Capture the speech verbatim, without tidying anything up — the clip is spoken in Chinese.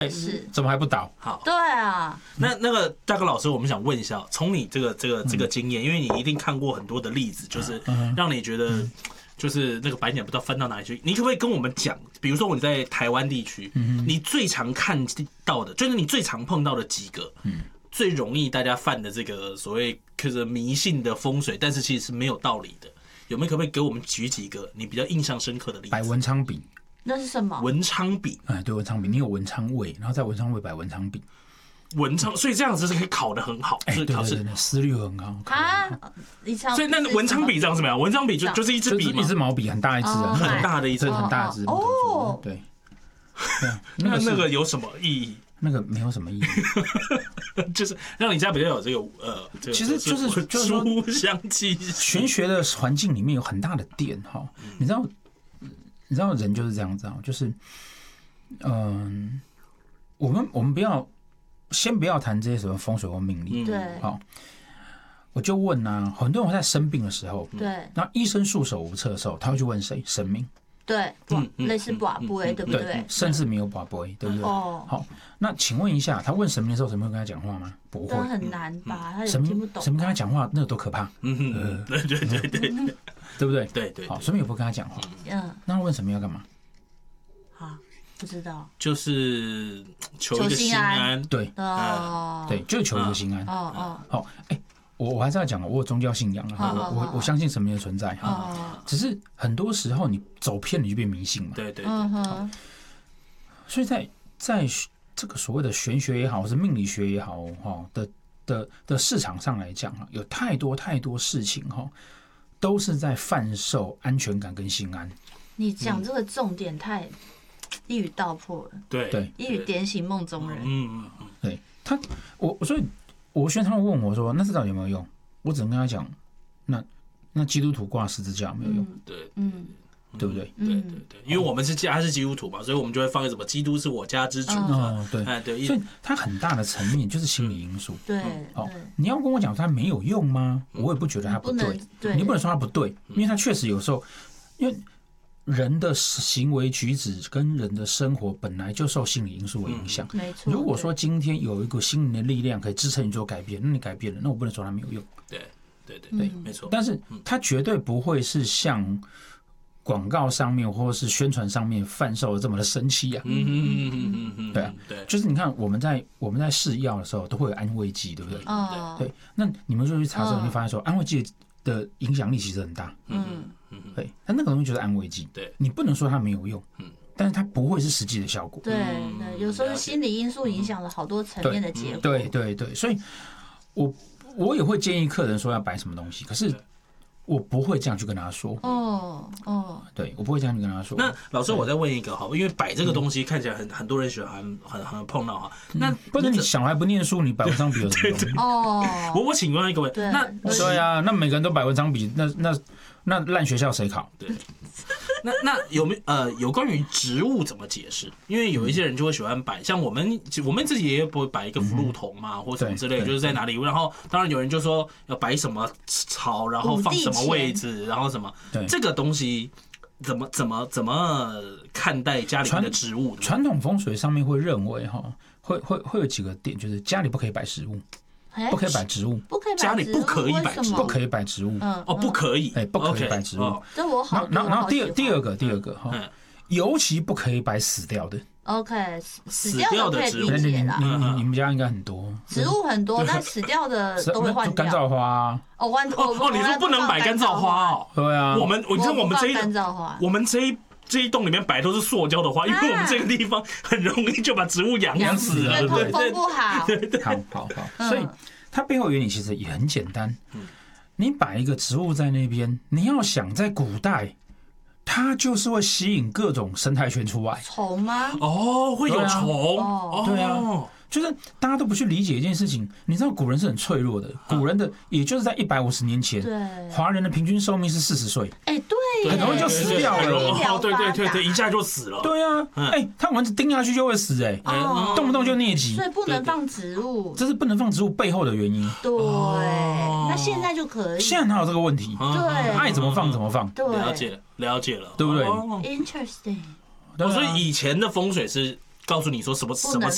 是怎么还不倒？ 好， 对啊。 那那个大哥老师，我们想问一下，从你这个这个这个经验，因为你一定看过很多的例子，就是让你觉得就是那个白鸟不知道翻到哪里去。你可不可以跟我们讲，比如说你在台湾地区，你最常看到的，就是你最常碰到的几个，最容易大家犯的这个所谓就是迷信的风水，但是其实是没有道理的，有没有可不可以给我们举几个你比较印象深刻的例子？ 摆文昌笔。 那是什么？ 文昌笔， 哎，对，文昌笔，你有文昌位，然后在文昌位摆文昌笔， 文昌，所以这样子是可以考得很好， 哎， 就是考试思虑很高啊。你常， 所以那文昌笔长什么样？文昌笔就就是一支笔嘛， 一支毛笔，很大一支啊， 很大的一支， 很大支哦。对， 那那个有什么意义？ 那个没有什么意义， 就是让你家比较有这个呃， 其实就是就是书香气息。 玄学的环境里面有很大的电哈，你知道。你知道人就是这样子啊，就是，嗯，我们我们不要先不要谈这些什么风水或命理， 对， 好，我就问啊，很多人在生病的时候， 对， 那医生束手无策的时候，他会去问谁？神明， 对，类似卜龟，对不对？ 甚至没有卜龟，对不对？哦，好，那请问一下，他问神明的时候，神明会跟他讲话吗？不会， 很难吧？他也听不懂。 神明跟他讲话，那个多可怕！ 嗯，对对对对对。 对不对？ 对对， 好，神明也不跟他讲话。嗯，那问神明要干嘛？ 好，不知道。 就是求一个心安。 对， 哦， 对，就是求一个心安。 哦哦。 好，哎，我我还是要讲，我有宗教信仰啊，我我我相信神明的存在哈。只是很多时候你走偏，你就变迷信嘛。 对对对。 所以在在这个所谓的玄学也好，或是命理学也好，哈的的的市场上来讲哈，有太多太多事情哈。都是在贩售安全感跟心安。 你讲这个重点太一语道破了， 对对， 一语点醒梦中人。 嗯嗯嗯， 对他，我所以，我学生问我说，那这到底有没有用？我只能跟他讲，那那基督徒挂十字架有没有用？ 对， 嗯， 对不对？ 对对对，因为我们是家是基督徒嘛，所以我们就会放什么基督是我家之主。 哦，对， 哎对， 所以它很大的层面就是心理因素。 对， 哦，你要跟我讲它没有用吗？我也不觉得它不对，你不能说它不对，因为它确实有时候，因为人的行为举止跟人的生活本来就受心理因素的影响。 没错。 如果说今天有一个心灵的力量可以支撑你做改变，那你改变了，那我不能说它没有用。 对对对对，没错。 但是它绝对不会是像广告上面或者是宣传上面贩售的这么的神奇啊！ 嗯嗯嗯嗯嗯， 对啊，对，就是你看我们在我们在试药的时候都会有安慰剂，对不对？ 哦， 对，那你们就去查之后，你发现说安慰剂的影响力其实很大。 嗯嗯，对，但那个东西就是安慰剂， 对， 你不能说它没有用，嗯，但是它不会是实际的效果。 对对，有时候是心理因素影响了好多层面的结果。 对对对，所以我我也会建议客人说要摆什么东西，可是。我不会这样去跟他说。 哦哦， 对，我不会这样去跟他说。 那老师，我再问一个哈，因为摆这个东西看起来很很多人喜欢，很很碰到哈。那不是你小孩不念书，你摆文章笔有什么用？ 哦， 我我请问一个问题，那对啊，那每个人都摆文章笔，那那那烂学校谁考？ 对。那那有没有呃有关于植物怎么解释？因为有一些人就会喜欢摆，像我们我们自己也不会摆一个福禄桶嘛，或什么之类的，就是在哪里。然后当然有人就说要摆什么草，然后放什么位置，然后什么这个东西怎么怎么怎么看待家里面的植物？ 传统风水上面会认为哈，会会会有几个点，就是家里不可以摆食物。不可以摆植物， 不可以家里不可以摆植物， 不可以摆植物， 哦，不可以， 哎，不可以摆植物。 这我好。 然后，然后第二第二个，第二个哈，尤其不可以摆死掉的。 OK， 死掉的植物， 你你你你们家应该很多， 植物很多，但死掉的都会换掉。 干燥花。 哦，换哦哦，你说不能摆干燥花哦？ 对啊， 我们，我你看我们这一干燥花， 我们这一。这一栋里面摆都是塑胶的花，因为我们这个地方很容易就把植物养死了， 对对对，通风不好。 对对，好好好，所以它背后原理其实也很简单。你摆一个植物在那边，你要想在古代，它就是会吸引各种生态圈出来。 虫吗？ 哦，会有虫。 对啊。就是大家都不去理解一件事情，你知道古人是很脆弱的，古人的也就是在一百五十年前，华人的平均寿命是四十岁， 哎，对， 很容易就死掉了， 哦，对对对对，一下就死了， 对啊，哎，它蚊子叮下去就会死，哎，动不动就疟疾， 所以不能放植物， 这是不能放植物背后的原因。 对，那现在就可以， 现在哪有这个问题？ 对， 爱怎么放怎么放， 了解了解了， 对不对 ？Interesting， 所以以前的风水是告诉你说什么什么